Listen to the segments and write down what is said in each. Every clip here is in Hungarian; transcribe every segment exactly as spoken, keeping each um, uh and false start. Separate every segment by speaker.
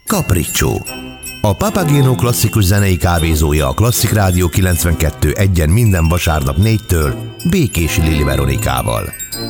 Speaker 1: Capriccio. A Papageno klasszikus zenei kávézója a Klasszik Rádió kilencvenkettő egyen minden vasárnap négytől Békési Lili Veronikával.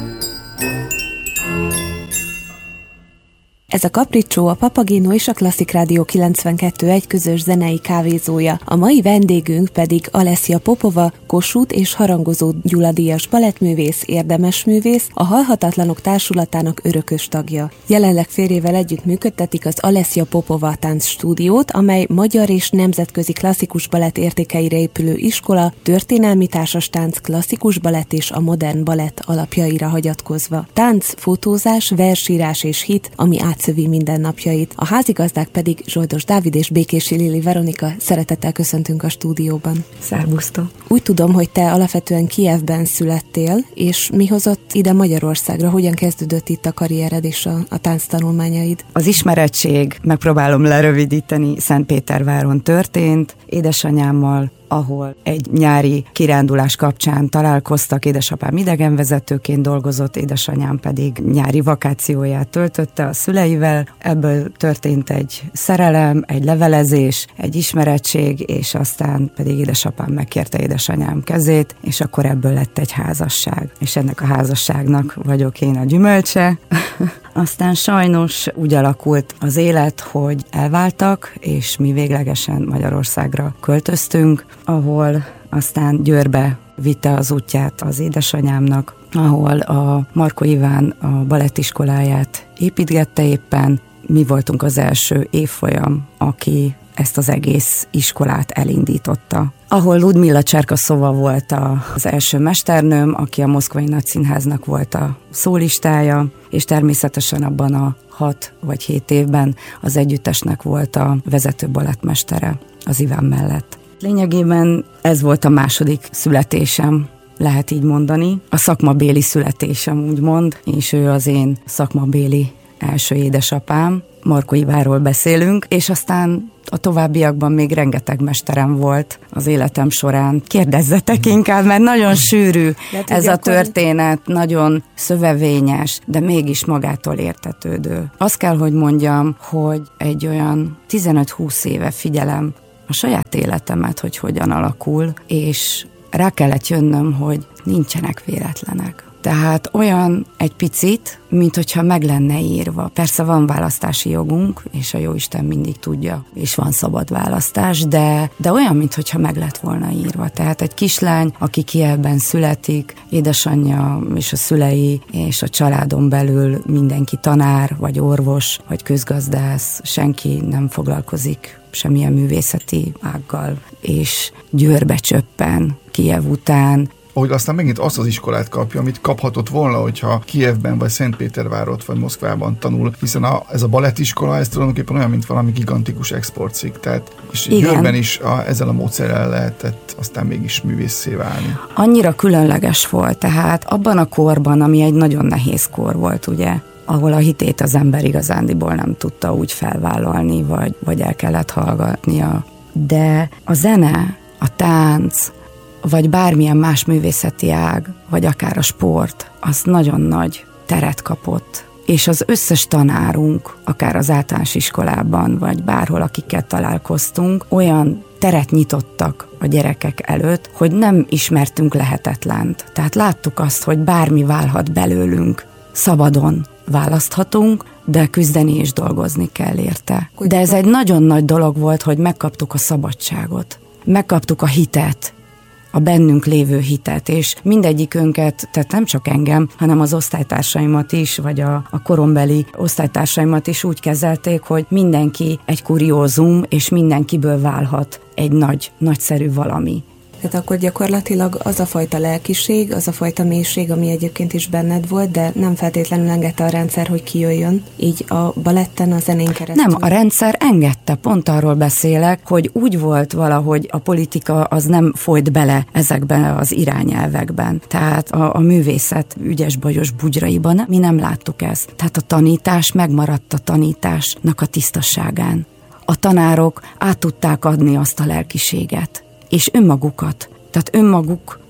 Speaker 2: Ez a Capriccio a Papageno és a Klasszik Rádió kilencvenkettő egy közös zenei kávézója. A mai vendégünk pedig Alessia Popova, Kossuth és Harangozó Gyula díjas balettművész, érdemesművész, a Halhatatlanok Társulatának örökös tagja. Jelenleg férjével együtt működtetik az Alessia Popova táncstúdiót, amely magyar és nemzetközi klasszikus balett értékeire épülő iskola, történelmi társastánc, klasszikus balett és a modern balett alapjaira hagyatkozva. Tánc, fotózás, versírás és hit, ami át szövi mindennapjait. A házigazdák pedig Zsoldos Dávid és Békési Lili Veronika. Szeretettel köszöntünk a stúdióban.
Speaker 3: Szervusztok!
Speaker 2: Úgy tudom, hogy te alapvetően Kijevben születtél, és mi hozott ide Magyarországra? Hogyan kezdődött itt a karriered és a, a tánctanulmányaid?
Speaker 3: Az ismerettség, megpróbálom lerövidíteni, Szentpéterváron történt, édesanyámmal, ahol egy nyári kirándulás kapcsán találkoztak, édesapám idegenvezetőként dolgozott, édesanyám pedig nyári vakációját töltötte a szüleivel. Ebből történt egy szerelem, egy levelezés, egy ismerettség, és aztán pedig édesapám megkérte édesanyám kezét, és akkor ebből lett egy házasság. És ennek a házasságnak vagyok én a gyümölcse. Aztán sajnos úgy alakult az élet, hogy elváltak, és mi véglegesen Magyarországra költöztünk, ahol aztán Győrbe vitte az útját az édesanyámnak, ahol a Markó Iván a balettiskoláját építgette éppen. Mi voltunk az első évfolyam, aki ezt az egész iskolát elindította. Ahol Ludmilla Cserkaszova volt az első mesternőm, aki a Moszkvai Nagyszínháznak volt a szólistája, és természetesen abban a hat vagy hét évben az együttesnek volt a vezető balettmestere az Iván mellett. Lényegében ez volt a második születésem, lehet így mondani. A szakmabéli születésem úgymond, és ő az én szakmabéli első édesapám. Markó Ivánról beszélünk, és aztán a továbbiakban még rengeteg mesterem volt az életem során. Kérdezzetek inkább, mert nagyon sűrű ez a történet, nagyon szövevényes, de mégis magától értetődő. Azt kell, hogy mondjam, hogy egy olyan tizenöt-húsz éve figyelem a saját életemet, hogy hogyan alakul, és rá kellett jönnöm, hogy nincsenek véletlenek. Tehát olyan egy picit, mint hogyha meg lenne írva. Persze van választási jogunk, és a Jóisten mindig tudja, és van szabad választás, de, de olyan, mint hogyha meg lett volna írva. Tehát egy kislány, aki Kijevben születik, édesanyja és a szülei, és a családon belül mindenki tanár, vagy orvos, vagy közgazdász, senki nem foglalkozik semmilyen művészeti ággal, és Győrbe csöppen Kijev után,
Speaker 4: hogy aztán megint azt az iskolát kapja, amit kaphatott volna, hogyha Kijevben, vagy Szentpétervárot, vagy Moszkvában tanul, hiszen a, ez a balettiskola, ez tulajdonképpen olyan, mint valami gigantikus exportcikk, tehát és Győrben is a, ezzel a módszerrel lehetett aztán mégis művészé válni.
Speaker 3: Annyira különleges volt, tehát abban a korban, ami egy nagyon nehéz kor volt, ugye, ahol a hitét az ember igazándiból nem tudta úgy felvállalni, vagy, vagy el kellett hallgatnia. De a zene, a tánc, vagy bármilyen más művészeti ág, vagy akár a sport, az nagyon nagy teret kapott. És az összes tanárunk, akár az általános iskolában, vagy bárhol, akikkel találkoztunk, olyan teret nyitottak a gyerekek előtt, hogy nem ismertünk lehetetlent. Tehát láttuk azt, hogy bármi válhat belőlünk, szabadon választhatunk, de küzdeni és dolgozni kell érte. De ez egy nagyon nagy dolog volt, hogy megkaptuk a szabadságot, megkaptuk a hitet, a bennünk lévő hitet, és mindegyikünket, tehát nem csak engem, hanem az osztálytársaimat is, vagy a, a korombeli osztálytársaimat is úgy kezelték, hogy mindenki egy kuriózum, és mindenkiből válhat egy nagy, nagyszerű valami.
Speaker 2: Tehát akkor gyakorlatilag az a fajta lelkiség, az a fajta mélység, ami egyébként is benned volt, de nem feltétlenül engedte a rendszer, hogy kijöjjön, így a baletten, a zenén keresztül.
Speaker 3: Nem, a rendszer engedte, pont arról beszélek, hogy úgy volt valahogy a politika az nem folyt bele ezekben az irányelvekben. Tehát a, a művészet ügyes-bajos bugyraiban mi nem láttuk ezt. Tehát a tanítás megmaradt a tanításnak a tisztaságán. A tanárok át tudták adni azt a lelkiséget, és önmagukat, tehát önmaguk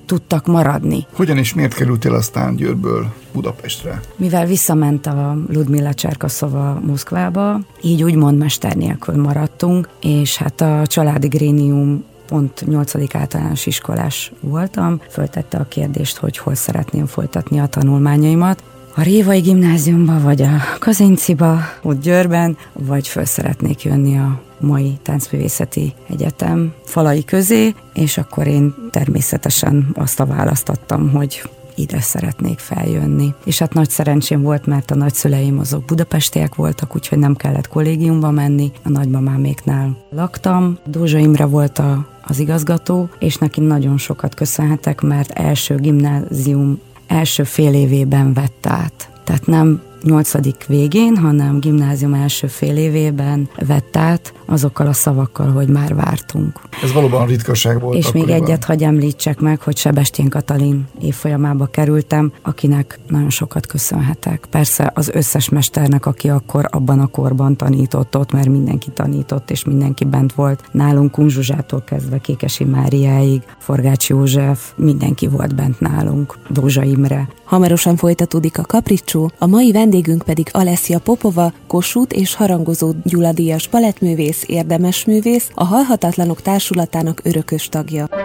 Speaker 3: tudtak maradni.
Speaker 4: Hogyan és miért kerültél aztán Győrből Budapestre?
Speaker 3: Mivel visszament a Ludmilla Cserkaszova Moszkvába, így úgymond mester nélkül maradtunk, és hát a családi grénium pont nyolcadik általános iskolás voltam, föltette a kérdést, hogy hol szeretném folytatni a tanulmányaimat. A Révai Gimnáziumba, vagy a Kazinciba, ott Győrben, vagy föl szeretnék jönni a mai Táncművészeti Egyetem falai közé, és akkor én természetesen azt a választottam, hogy ide szeretnék feljönni. És hát nagy szerencsém volt, mert a nagyszüleim azok budapestiek voltak, úgyhogy nem kellett kollégiumba menni. A nagymamáméknál laktam. Dózsa Imre volt a, az igazgató, és neki nagyon sokat köszönhetek, mert első gimnázium első fél évében vett át. Tehát nem nyolcadik végén, hanem gimnázium első fél évében vett át azokkal a szavakkal, hogy már vártunk.
Speaker 4: Ez valóban ritkaság volt.
Speaker 3: És akkoriban. Még egyet hagy említsek meg, hogy Sebestyén Katalin évfolyamába kerültem, akinek nagyon sokat köszönhetek. Persze az összes mesternek, aki akkor abban a korban tanított ott, mert mindenki tanított, és mindenki bent volt. Nálunk Kun Zsuzsától kezdve Kékesi Máriáig, Forgács József, mindenki volt bent nálunk, Dózsa Imre.
Speaker 2: Hamarosan folytatódik a Kapricsó, a mai vendégünk pedig Alessia Popova, Kossuth és Harangozó Gyula díjas balettművész, érdemesművész, a Halhatatlanok Társulatának örökös tagja.